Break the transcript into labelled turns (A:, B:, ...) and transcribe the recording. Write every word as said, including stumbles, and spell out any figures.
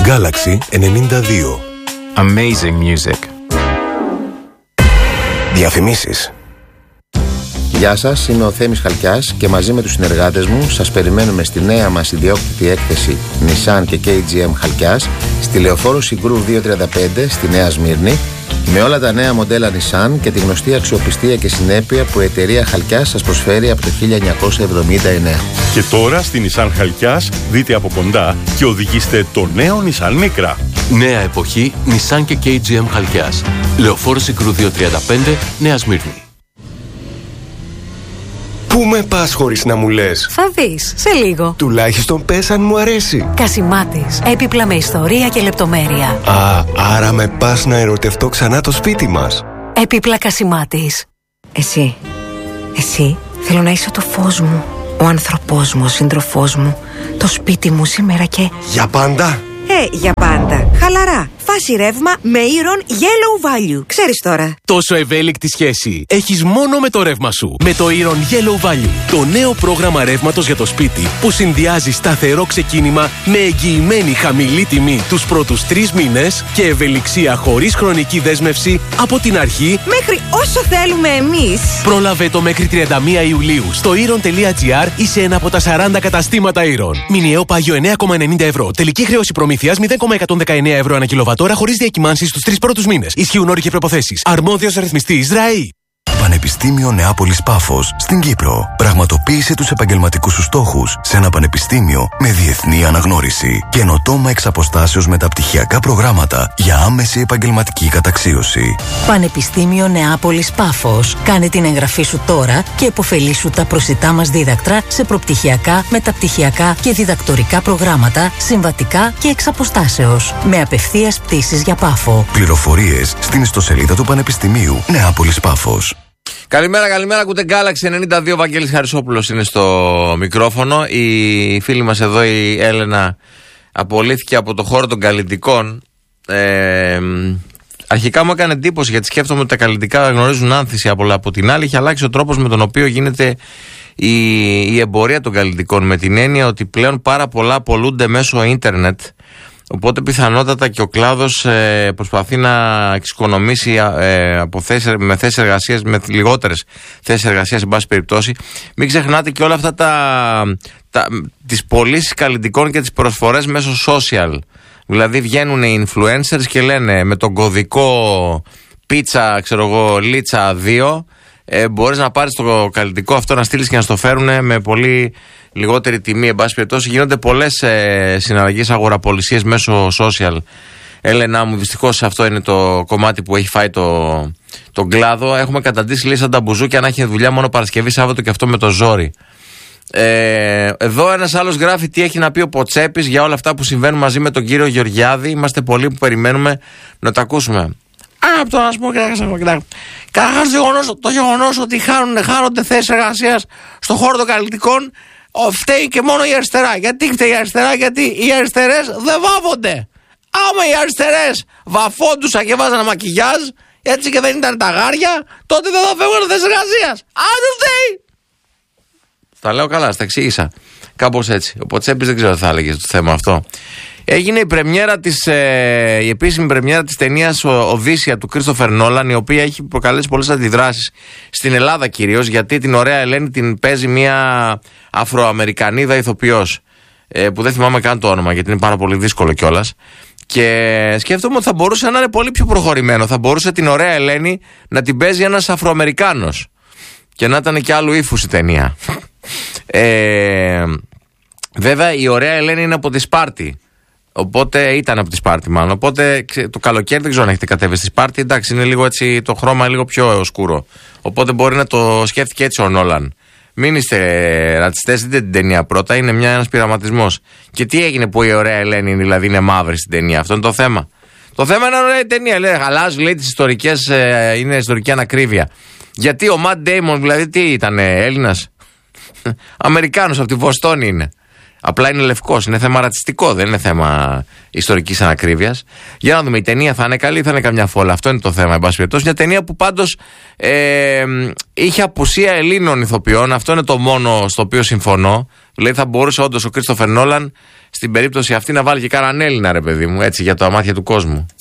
A: Galaxy ενενήντα δύο.
B: Amazing music.
C: Διαφημίσεις. Γεια σας, είμαι ο Θέμης Χαλκιάς και μαζί με τους συνεργάτες μου σας περιμένουμε στη νέα μας ιδιόκτητη έκθεση Nissan και κέι τζι εμ Χαλκιάς στη Λεωφόρο Συγκρού διακόσια τριάντα πέντε στη Νέα Σμύρνη, με όλα τα νέα μοντέλα Nissan και τη γνωστή αξιοπιστία και συνέπεια που η εταιρεία Χαλκιάς σας προσφέρει από το χίλια εννιακόσια εβδομήντα εννέα.
D: Και τώρα στη Nissan Χαλκιάς δείτε από κοντά και οδηγήστε το νέο Nissan Micra.
E: Νέα εποχή Nissan και κέι τζι εμ Χαλκιάς. Λεωφόρο Συγκρού διακόσια τριάντα πέντε, Νέα Σμύρνη.
A: Πού με πας χωρίς να μου λες?
F: Θα δεις, σε λίγο.
A: Τουλάχιστον πες αν μου αρέσει.
F: Κασιμάτης, έπιπλα με ιστορία και λεπτομέρεια.
A: Α, άρα με πας να ερωτευτώ ξανά το σπίτι μας.
F: Έπιπλα Κασιμάτης.
G: Εσύ, εσύ θέλω να είσαι το φως μου, ο άνθρωπός μου, ο σύντροφός μου, το σπίτι μου σήμερα και...
A: Για πάντα.
G: Ε, για πάντα. Χαλαρά. Φάση ρεύμα με Iron Yellow Value. Ξέρεις τώρα.
E: Τόσο ευέλικτη σχέση έχεις μόνο με το ρεύμα σου. Με το Iron Yellow Value. Το νέο πρόγραμμα ρεύματος για το σπίτι που συνδυάζει σταθερό ξεκίνημα με εγγυημένη χαμηλή τιμή τους πρώτους τρεις μήνες και ευελιξία χωρίς χρονική δέσμευση από την αρχή
G: μέχρι όσο θέλουμε εμείς.
E: Πρόλαβε το μέχρι τριάντα μία Ιουλίου στο iron τελεία gr ή σε ένα από τα σαράντα καταστήματα Iron. Μηνιαίο πάγιο εννέα κόμμα ενενήντα ευρώ. Τελική χρέωση προμήθειας μηδέν κόμμα εκατόν δεκαεννέα ευρώ ανά κιλοβατόρα χωρίς διακυμάνσεις στους τρεις πρώτους μήνες. Ισχύουν όροι και προϋποθέσεις. Αρμόδιος ρυθμιστής ΡΑΗ.
A: Πανεπιστήμιο Νεάπολης Πάφος στην Κύπρο. Πραγματοποίησε τους επαγγελματικούς σου στόχους σε ένα πανεπιστήμιο με διεθνή αναγνώριση. Καινοτόμα εξ αποστάσεως μεταπτυχιακά προγράμματα για άμεση επαγγελματική καταξίωση.
F: Πανεπιστήμιο Νεάπολης Πάφος. Κάνε την εγγραφή σου τώρα και υποφελήσου τα προσιτά μας δίδακτρα σε προπτυχιακά, μεταπτυχιακά και διδακτορικά προγράμματα, συμβατικά και εξ αποστάσεως. Με απευθείας πτήσεις για Πάφο.
A: Πληροφορίες στην ιστοσελίδα του Πανεπιστημίου Νεάπολης Πάφος.
H: Καλημέρα, καλημέρα. Ακούτε Galaxy ενενήντα δύο. Βαγγέλης Χαρισόπουλος είναι στο μικρόφωνο. Η φίλη μας εδώ, η Έλενα, απολύθηκε από το χώρο των καλλιτικών. Ε, αρχικά μου έκανε εντύπωση γιατί σκέφτομαι ότι τα καλλιτικά γνωρίζουν άνθηση από, από την άλλη. Έχει αλλάξει ο τρόπος με τον οποίο γίνεται η, η εμπορία των καλλιτικών, με την έννοια ότι πλέον πάρα πολλά απολούνται μέσω ίντερνετ. Οπότε πιθανότατα και ο κλάδος ε, προσπαθεί να εξοικονομήσει ε, από θέσεις, με θέσεις εργασίας, με λιγότερες θέσεις εργασίας, εν πάση περιπτώσει. Μην ξεχνάτε και όλα αυτά τα, τα, τις πωλήσεις καλλιτικών και τις προσφορές μέσω social. Δηλαδή βγαίνουν οι influencers και λένε με τον κωδικό πίτσα, ξέρω εγώ, λίτσα δύο, ε, μπορείς να πάρεις το καλλιτικό αυτό, να στείλεις και να στο φέρουν με πολύ λιγότερη τιμή, εν πάση περιπτώσει. Γίνονται πολλές ε, συναλλαγές, αγοραπολισίες μέσω social. Έλενα μου, δυστυχώς αυτό είναι το κομμάτι που έχει φάει το, τον κλάδο. Έχουμε καταντήσει λέει σαν τα μπουζούκια να έχει δουλειά μόνο Παρασκευή, Σάββατο και αυτό με το ζόρι. Ε, εδώ ένας άλλος γράφει τι έχει να πει ο Ποτσέπης για όλα αυτά που συμβαίνουν μαζί με τον κύριο Γεωργιάδη. Είμαστε πολλοί που περιμένουμε να τα ακούσουμε. Α, από το να σου πω, καταρχάς το γεγονός ότι χάνονται θέσεις εργασίας στον χώρο των καλλιτικών, φταίει και μόνο η αριστερά. Γιατί φταίει η αριστερά? Γιατί οι αριστερές δεν βάφονται. Άμα οι αριστερές βαφόντουσαν και βάζανε μακιγιάζ, έτσι και δεν ήταν τα γάρια, τότε δεν θα φεύγουν θέσεις εργασίας. Αν δεν φταίει. Τα λέω καλά, στα εξήγησα. Κάπως έτσι. Ο Ποτσέπης δεν ξέρω τι θα έλεγε στο θέμα αυτό. Έγινε η πρεμιέρα της, ε, η επίσημη πρεμιέρα της ταινίας Οδύσσεια του Κρίστοφερ Νόλαν, η οποία έχει προκαλέσει πολλές αντιδράσεις στην Ελλάδα κυρίως, γιατί την ωραία Ελένη την παίζει μια Αφροαμερικανίδα ηθοποιός, ε, που δεν θυμάμαι καν το όνομα γιατί είναι πάρα πολύ δύσκολο κιόλας. Και σκέφτομαι ότι θα μπορούσε να είναι πολύ πιο προχωρημένο. Θα μπορούσε την ωραία Ελένη να την παίζει ένας Αφροαμερικάνος και να ήταν και άλλου ύφους η ταινία. ε, βέβαια η ωραία Ελένη είναι από τη Σπάρτη. Οπότε ήταν από τη Σπάρτη, μάλλον. Οπότε το καλοκαίρι δεν ξέρω αν έχετε κατέβει στη Σπάρτη. Εντάξει, είναι λίγο έτσι το χρώμα λίγο πιο σκούρο. Οπότε μπορεί να το σκέφτηκε έτσι ο Νόλαν. Μην είστε ρατσιστές, δείτε την ταινία πρώτα. Είναι μια, ένας πειραματισμός. Και τι έγινε που η ωραία Ελένη δηλαδή είναι μαύρη στην ταινία? Αυτό είναι το θέμα. Το θέμα είναι ωραία η ταινία. Λέει, αλλάζει, λέει τις ιστορικές, ε, είναι ιστορική ανακρίβεια. Γιατί ο Ματ Ντέιμον, δηλαδή τι ήταν, Έλληνας? Αμερικάνος, από τη Βοστόνη είναι. Απλά είναι λευκός, είναι θέμα ρατσιστικό, δεν είναι θέμα ιστορικής ανακρίβειας. Για να δούμε, η ταινία θα είναι καλή ή θα είναι καμιά φόλα? Αυτό είναι το θέμα, εν πάση περιπτώσει. Μια ταινία που πάντως ε, είχε απουσία Ελλήνων ηθοποιών, αυτό είναι το μόνο στο οποίο συμφωνώ. Δηλαδή θα μπορούσε όντως ο Κρίστοφερ Νόλαν στην περίπτωση αυτή να βάλει και κανέναν Έλληνα, ρε παιδί μου, έτσι, για το αμάθεια του κόσμου.